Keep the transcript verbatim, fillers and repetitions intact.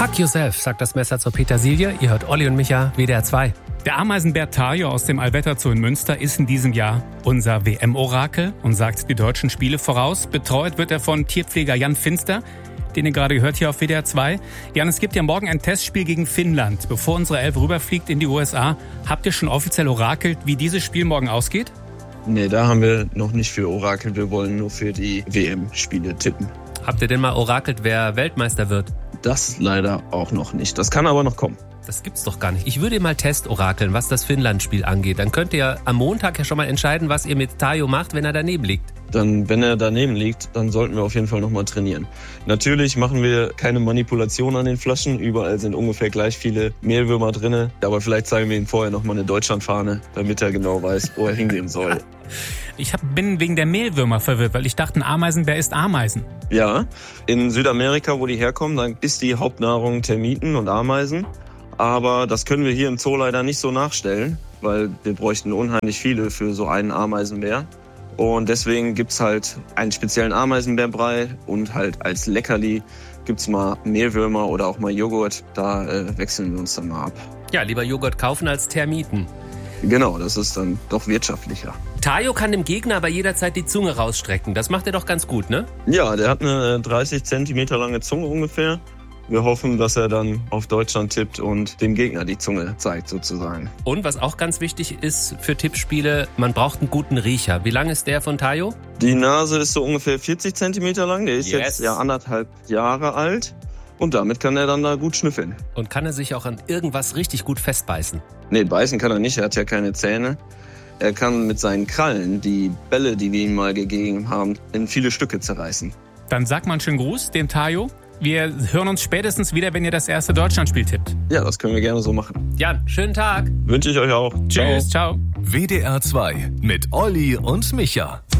Hug yourself, sagt das Messer zur Petersilie. Ihr hört Olli und Micha, W D R zwei. Der Ameisenbär Tajo aus dem Allwetter Zoo in Münster ist in diesem Jahr unser W M-Orakel und sagt die deutschen Spiele voraus. Betreut wird er von Tierpfleger Jan Finster, den ihr gerade gehört hier auf W D R zwei. Jan, es gibt ja morgen ein Testspiel gegen Finnland. Bevor unsere Elf rüberfliegt in die U S A, habt ihr schon offiziell orakelt, wie dieses Spiel morgen ausgeht? Nee, da haben wir noch nicht für orakelt. Wir wollen nur für die W M-Spiele tippen. Habt ihr denn mal orakelt, wer Weltmeister wird? Das leider auch noch nicht. Das kann aber noch kommen. Das gibt's doch gar nicht. Ich würde mal testorakeln, was das Finnland-Spiel angeht. Dann könnt ihr am Montag ja schon mal entscheiden, was ihr mit Tajo macht, wenn er daneben liegt. Dann, wenn er daneben liegt, dann sollten wir auf jeden Fall nochmal trainieren. Natürlich machen wir keine Manipulation an den Flaschen. Überall sind ungefähr gleich viele Mehlwürmer drin. Aber vielleicht zeigen wir ihm vorher nochmal eine Deutschlandfahne, damit er genau weiß, wo er hingehen soll. Ich hab, bin wegen der Mehlwürmer verwirrt, weil ich dachte, ein Ameisenbär isst Ameisen. Ja, in Südamerika, wo die herkommen, dann ist die Hauptnahrung Termiten und Ameisen. Aber das können wir hier im Zoo leider nicht so nachstellen, weil wir bräuchten unheimlich viele für so einen Ameisenbär. Und deswegen gibt's halt einen speziellen Ameisenbärbrei und halt als Leckerli gibt's mal Mehlwürmer oder auch mal Joghurt. Da äh, wechseln wir uns dann mal ab. Ja, lieber Joghurt kaufen als Termiten. Genau, das ist dann doch wirtschaftlicher. Tajo kann dem Gegner aber jederzeit die Zunge rausstrecken. Das macht er doch ganz gut, ne? Ja, der hat eine dreißig Zentimeter lange Zunge ungefähr. Wir hoffen, dass er dann auf Deutschland tippt und dem Gegner die Zunge zeigt sozusagen. Und was auch ganz wichtig ist für Tippspiele, man braucht einen guten Riecher. Wie lang ist der von Tajo? Die Nase ist so ungefähr vierzig Zentimeter lang. Der ist yes. jetzt ja anderthalb Jahre alt. Und damit kann er dann da gut schnüffeln. Und kann er sich auch an irgendwas richtig gut festbeißen? Nee, beißen kann er nicht. Er hat ja keine Zähne. Er kann mit seinen Krallen die Bälle, die wir ihm mal gegeben haben, in viele Stücke zerreißen. Dann sag mal einen schönen Gruß dem Tajo. Wir hören uns spätestens wieder, wenn ihr das erste Deutschlandspiel tippt. Ja, das können wir gerne so machen. Jan, schönen Tag. Wünsche ich euch auch. Tschüss, ciao. W D R zwei mit Olli und Micha.